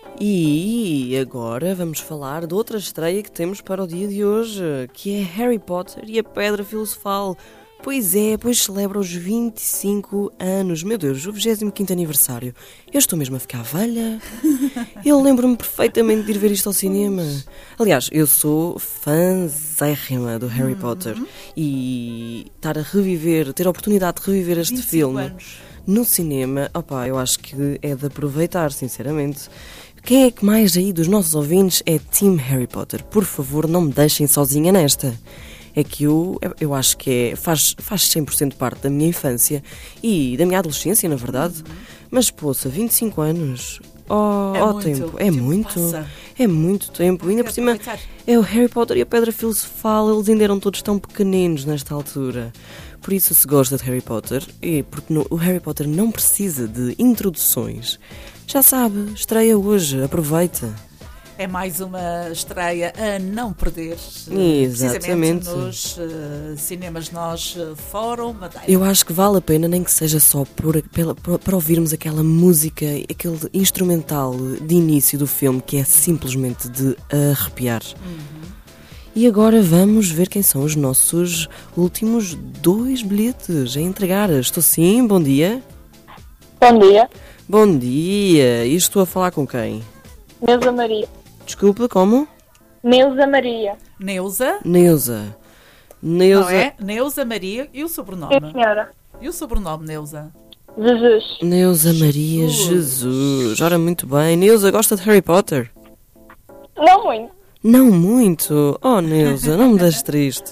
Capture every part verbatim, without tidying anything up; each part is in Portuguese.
E agora vamos falar de outra estreia que temos para o dia de hoje, que é Harry Potter e a Pedra Filosofal. Pois é, pois celebra os vinte e cinco anos. Meu Deus, o vigésimo quinto aniversário. Eu estou mesmo a ficar velha. Eu lembro-me perfeitamente de ir ver isto ao cinema. Aliás, eu sou fãzérrima do Harry Potter. E estar a reviver, ter a oportunidade de reviver este filme anos. no cinema, opá, eu acho que é de aproveitar, sinceramente. Quem é que mais aí dos nossos ouvintes é Team Harry Potter? Por favor, não me deixem sozinha nesta. É que eu, eu acho que é, faz, faz cem por cento parte da minha infância e da minha adolescência, na verdade. Uhum. Mas, poça, vinte e cinco anos... Oh, é oh muito, tempo, é muito, passa. é muito tempo. Ainda por cima, aproveitar. É o Harry Potter e a Pedra Filosofal, eles ainda eram todos tão pequeninos nesta altura. Por isso se gosta de Harry Potter, e porque no, o Harry Potter não precisa de introduções. Já sabe, estreia hoje, aproveita. É mais uma estreia a não perder. Exatamente. Precisamente nos uh, cinemas nós uh, Fórum Madeira. Eu acho que vale a pena, nem que seja só por, pela, por, para ouvirmos aquela música, aquele instrumental de início do filme que é simplesmente de arrepiar. Uhum. E agora vamos ver quem são os nossos últimos dois bilhetes a entregar. Estou sim, bom dia. Bom dia. Bom dia. E estou a falar com quem? Neuza Maria. Desculpa, como? Neuza Maria. Neuza? Neuza. Neuza. Não é? Neuza Maria e o sobrenome? Sim, senhora. E o sobrenome, Neuza? Jesus. Neuza Maria Jesus. Jesus. Ora, muito bem. Neuza, gosta de Harry Potter? Não muito. Não muito? Oh, Neuza, não me deixes triste.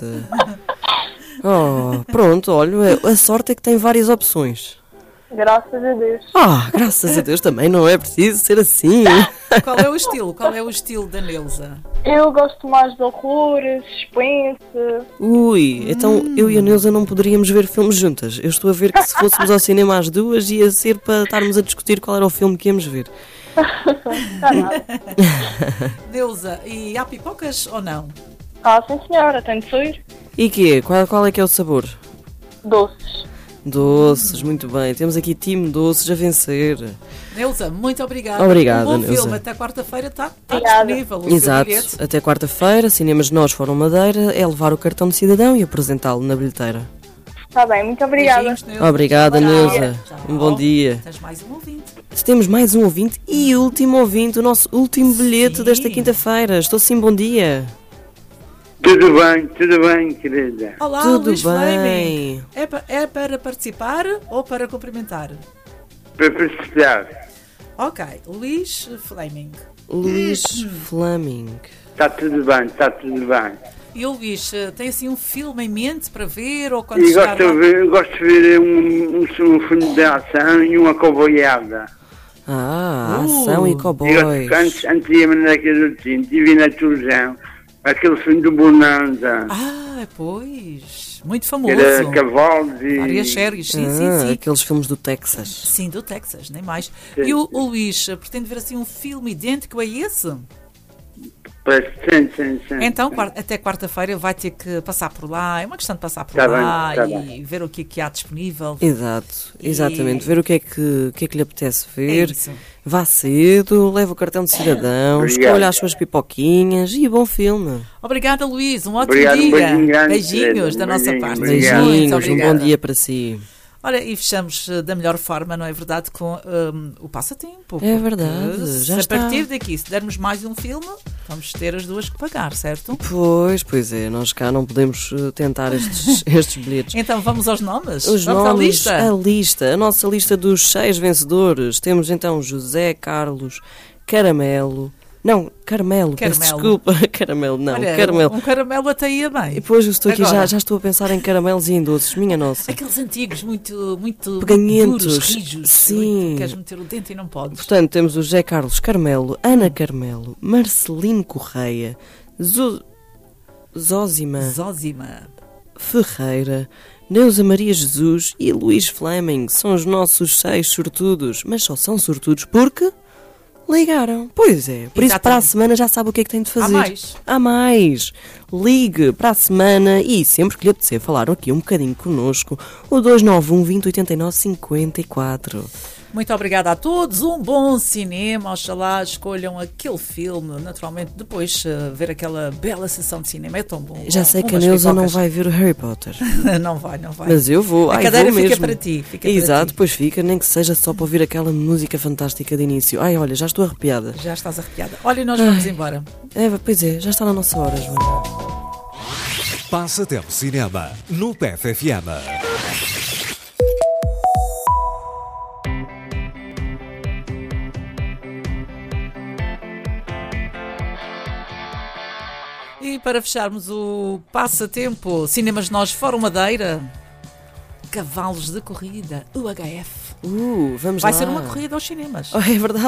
Oh, pronto, olha, a sorte é que tem várias opções. Graças a Deus. Ah, graças a Deus também não é preciso ser assim. Qual é o estilo? Qual é o estilo da Neuza? Eu gosto mais de horror, suspense. Ui, então Hum. eu e a Neuza não poderíamos ver filmes juntas. Eu estou a ver que se fôssemos ao cinema às duas ia ser para estarmos a discutir qual era o filme que íamos ver. Está nada. Neuza, e há pipocas ou não? Ah, sim, senhora. Tem de ser. E quê? Qual, qual é que é o sabor? Doces. Doces, muito bem. Temos aqui time doces a vencer. Neuza, muito obrigada. Obrigada, um bom Neuza. filme. Até quarta-feira está tá Obrigada. disponível o Exato. seu bilhete. Até quarta-feira, Cinemas Nós Fórum Madeira, é levar o cartão de cidadão e apresentá-lo na bilheteira. Está bem, muito obrigada. Beijinhos, Neuza. Obrigada, Tchau. Neuza. Tchau. Um bom dia. Tens mais um ouvinte. Temos mais um ouvinte e último ouvinte, o nosso último bilhete Sim. desta quinta-feira. Estou sim, bom dia. Tudo bem, tudo bem, querida. Olá, Tudo Luís bem. Fleming. É, pa- é para participar ou para cumprimentar? Para participar. Ok, Luís Fleming. Luís Fleming. Está tudo bem, está tudo bem. E o Luís, eh, tem assim um filme em mente para ver ou quando E chegar gosto lá? de ver, gosto de ver um, um, um filme de ação e uma coboiada. Ah, Uh. ação e E gosto cowboys. de antes, antes ia na década de trinta e vi na televisão aquele filme do Bonanza. Ah, pois. Muito Que famoso. era cavalos e... Várias séries, sim, Ah, sim, sim. aqueles filmes do Texas. Sim, do Texas, nem mais. Sim, E o, o Luís, eh, pretende ver assim um filme idêntico a esse? Parece- Sim, sim, sim. Então, quar- até quarta-feira vai ter que passar por lá. É uma questão de passar por Tá bem, lá tá e bem. ver o que, é que há disponível. Exato, E- exatamente. Ver o que é que, o que, é que lhe apetece É ver. isso. Vá cedo, leva o cartão de cidadão, Obrigado. escolha as suas pipoquinhas e bom filme. Obrigada, Luís. Um ótimo Obrigado, um dia. beijinho grande, Beijinhos Teresa. da Um nossa beijinho, parte. obrigado. Muito Beijinhos, um obrigada. bom dia para si. Olha, e fechamos eh, da melhor forma, não é verdade, com hum, o passatempo. É porque verdade, se já a está. partir daqui, se dermos mais um filme, vamos ter as duas que pagar, certo? Pois, pois é, nós cá não podemos eh, tentar estes, estes bilhetes. Então vamos aos nomes? Os vamos nomes, à lista? a lista, a nossa lista dos seis vencedores. Temos então José Carlos Caramelo. Não, Carmelo, peço Caramelo. desculpa. Caramelo, não, Olha, Caramelo. um caramelo até ia E bem. depois eu estou aqui, Agora. já, já estou a pensar em caramelos e em doces, minha nossa. Aqueles antigos, muito, muito Peganhentos, duros, rijos. sim. Muito, queres meter o dente e não podes. Portanto, temos o José Carlos Carmelo, Ana Carmelo, Marcelino Correia, Zo... Zózima Zózima. Ferreira, Neuza Maria Jesus e Luís Fleming. São os nossos seis sortudos, mas só são sortudos porque ligaram. Pois é, por isso Exatamente. para a semana já sabe o que é que tem de fazer. Há mais. Há mais. Ligue para a semana e sempre que lhe apetecer falar aqui um bocadinho connosco, o dois nove um, vinte, oitenta e nove, cinquenta e quatro. Muito obrigada a todos, um bom cinema, oxalá escolham aquele filme, naturalmente, depois uh, ver aquela bela sessão de cinema, é tão bom. Já bom, sei que a umas Neuza não pipocas. vai ver o Harry Potter. Não vai, não vai. Mas eu vou. A Ai, cadeira vou fica mesmo. para ti. Fica Exato, para ti. pois fica, nem que seja só para ouvir aquela música fantástica de início. Ai, olha, já estou arrepiada. Já estás arrepiada. Olha, e nós vamos Ai. embora. É, pois é, já está na nossa hora, Joana. Passatempo Cinema no P F F M. E para fecharmos o passatempo, Cinemas Nós Fórum Madeira, cavalos de corrida, U H F. Uh, vamos Vai lá. ser uma corrida aos cinemas. Oh, é verdade.